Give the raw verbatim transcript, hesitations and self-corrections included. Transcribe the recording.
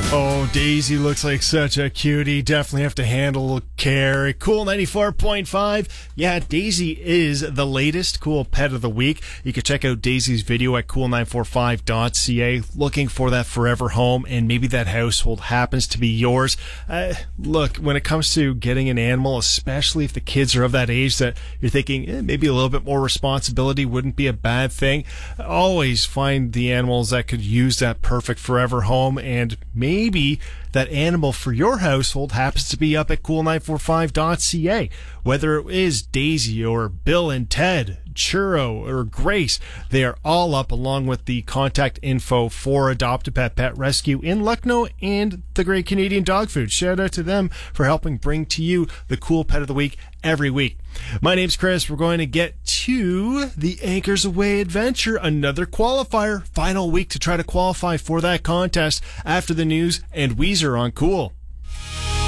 Oh, Daisy looks like such a cutie. Definitely have to handle care. At Cool ninety-four point five. Yeah, Daisy is the latest cool pet of the week. You can check out Daisy's video at cool nine four five dot c a, looking for that forever home, and maybe that household happens to be yours. Uh, look, when it comes to getting an animal, especially if the kids are of that age that you're thinking eh, maybe a little bit more responsibility wouldn't be a bad thing, always find the animals that could use that perfect forever home, and maybe Maybe that animal for your household happens to be up at cool nine four five dot c a. Whether it is Daisy or Bill and Ted, Churro or Grace, they are all up along with the contact info for Adopt a Pet Pet Rescue in Lucknow and the Great Canadian Dog Food. Shout out to them for helping bring to you the cool pet of the week every week. My name's Chris. We're going to get to the Anchors Away Adventure, another qualifier. Final week to try to qualify for that contest after the news and Weezer on Cool.